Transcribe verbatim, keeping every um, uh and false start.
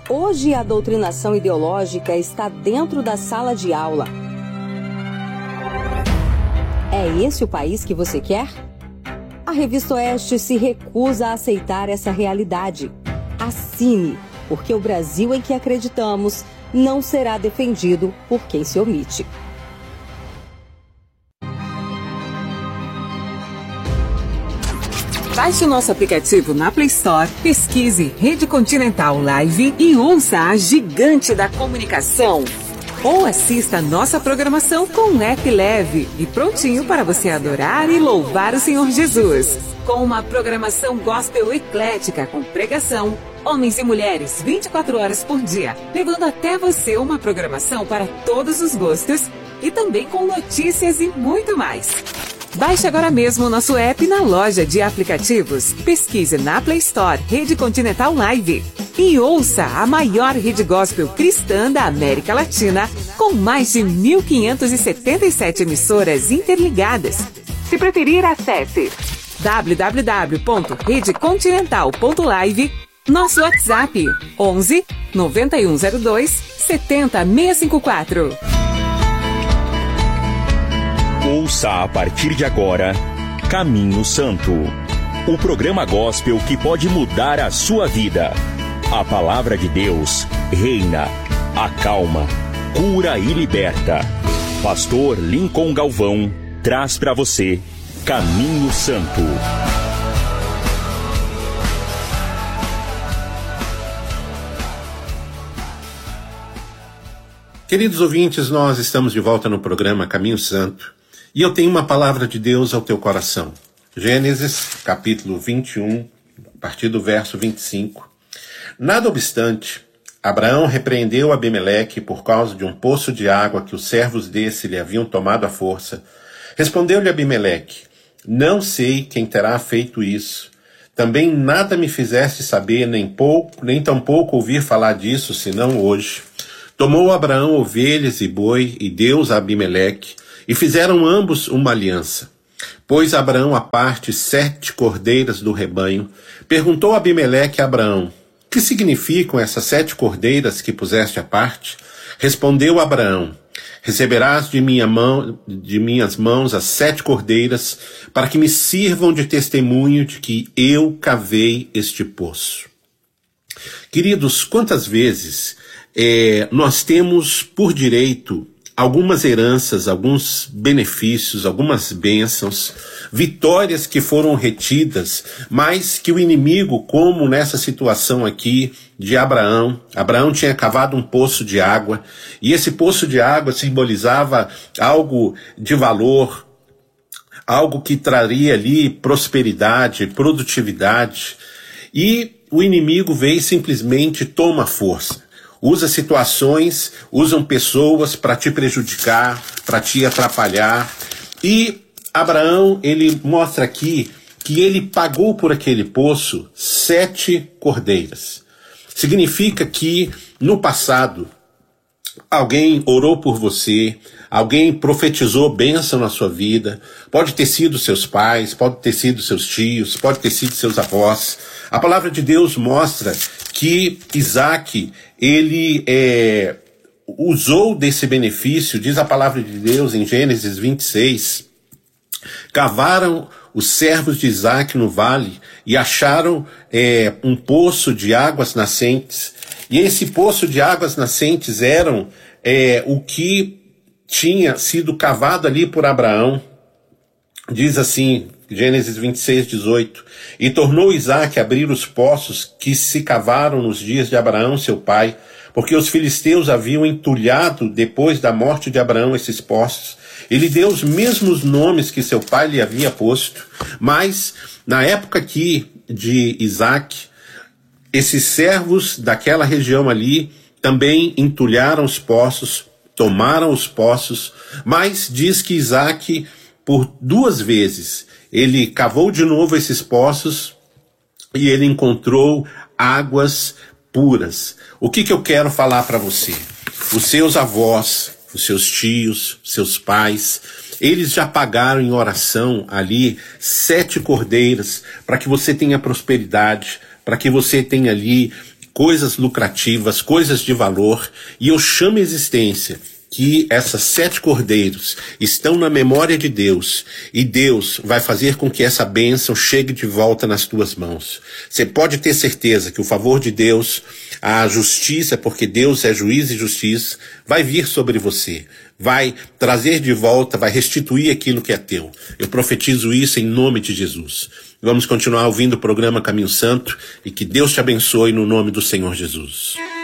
Hoje a doutrinação ideológica está dentro da sala de aula. É esse o país que você quer? A Revista Oeste se recusa a aceitar essa realidade. Assine, porque o Brasil em que acreditamos não será defendido por quem se omite. Baixe o nosso aplicativo na Play Store, pesquise Rede Continental Live e ouça a gigante da comunicação. Ou assista a nossa programação com um app leve e prontinho para você adorar e louvar o Senhor Jesus. Com uma programação gospel eclética com pregação, homens e mulheres vinte e quatro horas por dia, levando até você uma programação para todos os gostos e também com notícias e muito mais. Baixe agora mesmo o nosso app na loja de aplicativos. Pesquise na Play Store Rede Continental Live e ouça a maior rede gospel cristã da América Latina, com mais de mil quinhentas e setenta e sete emissoras interligadas. Se preferir, acesse w w w ponto rede continental ponto live, nosso WhatsApp onze, noventa e um zero dois, setenta, seiscentos e cinquenta e quatro. Ouça a partir de agora Caminho Santo, o programa gospel que pode mudar a sua vida. A palavra de Deus reina, acalma, cura e liberta. Pastor Lincoln Galvão traz para você Caminho Santo. Queridos ouvintes, nós estamos de volta no programa Caminho Santo. E eu tenho uma palavra de Deus ao teu coração. Gênesis, capítulo vinte e um, a partir do verso vinte e cinco. Nada obstante, Abraão repreendeu Abimeleque por causa de um poço de água que os servos desse lhe haviam tomado à força. Respondeu-lhe Abimeleque: não sei quem terá feito isso. Também nada me fizeste saber, nem pouco, nem tampouco ouvir falar disso, senão hoje. Tomou Abraão ovelhas e boi e deu-os a Abimeleque, e fizeram ambos uma aliança. Pôs Abraão à parte sete cordeiras do rebanho. Perguntou Abimeleque a Abraão: que significam essas sete cordeiras que puseste à parte? Respondeu Abraão: receberás de, minha mão, de minhas mãos as sete cordeiras, para que me sirvam de testemunho de que eu cavei este poço. Queridos, quantas vezes é, nós temos por direito algumas heranças, alguns benefícios, algumas bênçãos, vitórias que foram retidas, mas que o inimigo, como nessa situação aqui de Abraão, Abraão tinha cavado um poço de água, e esse poço de água simbolizava algo de valor, algo que traria ali prosperidade, produtividade, e o inimigo veio e simplesmente toma força. Usa situações, usam pessoas para te prejudicar, para te atrapalhar. E Abraão, ele mostra aqui que ele pagou por aquele poço sete cordeiras. Significa que no passado alguém orou por você, alguém profetizou bênção na sua vida. Pode ter sido seus pais, pode ter sido seus tios, pode ter sido seus avós. A palavra de Deus mostra que Isaac, ele é, usou desse benefício, diz a palavra de Deus em Gênesis vinte e seis, cavaram os servos de Isaac no vale e acharam é, um poço de águas nascentes, e esse poço de águas nascentes eram é, o que tinha sido cavado ali por Abraão. Diz assim, Gênesis vinte e seis, dezoito, e tornou Isaac a abrir os poços que se cavaram nos dias de Abraão, seu pai, porque os filisteus haviam entulhado depois da morte de Abraão esses poços. Ele deu os mesmos nomes que seu pai lhe havia posto, mas na época aqui de Isaac, esses servos daquela região ali também entulharam os poços, tomaram os poços, mas diz que Isaac, por duas vezes, ele cavou de novo esses poços e ele encontrou águas puras. O que que eu quero falar para você? Os seus avós, os seus tios, seus pais, eles já pagaram em oração ali sete cordeiras para que você tenha prosperidade, para que você tenha ali coisas lucrativas, coisas de valor, e eu chamo a existência que essas sete cordeiros estão na memória de Deus, e Deus vai fazer com que essa bênção chegue de volta nas tuas mãos. Você pode ter certeza que o favor de Deus, a justiça, porque Deus é juiz e justiça, vai vir sobre você, vai trazer de volta, vai restituir aquilo que é teu. Eu profetizo isso em nome de Jesus. Vamos continuar ouvindo o programa Caminho Santo, e que Deus te abençoe no nome do Senhor Jesus.